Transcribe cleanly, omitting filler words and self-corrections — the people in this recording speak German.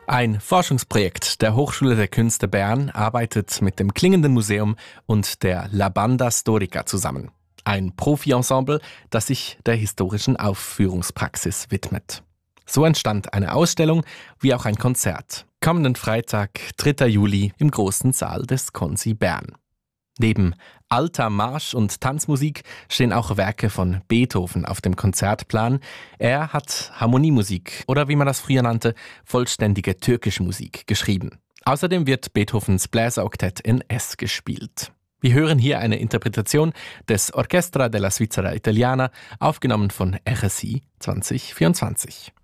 Ein Forschungsprojekt der Hochschule der Künste Bern arbeitet mit dem Klingenden Museum und der La Banda Storica zusammen. Ein Profi-Ensemble, das sich der historischen Aufführungspraxis widmet. So entstand eine Ausstellung wie auch ein Konzert. Kommenden Freitag, 3. Juli, im großen Saal des Consi Bern. Neben alter Marsch- und Tanzmusik stehen auch Werke von Beethoven auf dem Konzertplan. Er hat Harmoniemusik oder wie man das früher nannte, vollständige türkische Musik geschrieben. Außerdem wird Beethovens Bläseroktett in S gespielt. Wir hören hier eine Interpretation des Orchestra della Svizzera Italiana, aufgenommen von RSI 2024.